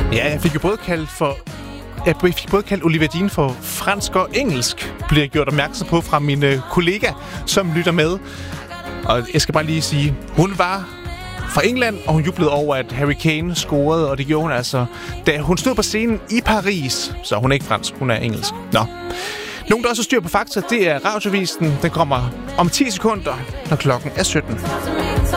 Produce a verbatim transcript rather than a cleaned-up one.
Ja, jeg fik jo både kaldt for... Jeg fik både kaldt Olivia Dean for fransk og engelsk, bliver jeg gjort opmærksom på fra min øh, kollega, som lytter med. Og jeg skal bare lige sige, hun var fra England, og hun jublede over, at Harry Kane scorede, og det gjorde hun altså, da hun stod på scenen i Paris. Så hun er ikke fransk, hun er engelsk. Nå. Nogen, der også styr på fakta, det er Radiovisen. Den kommer om ti sekunder, når klokken er sytten.